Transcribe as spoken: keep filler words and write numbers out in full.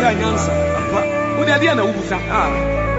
nyansa. Wo de ade na wo busa. Ah.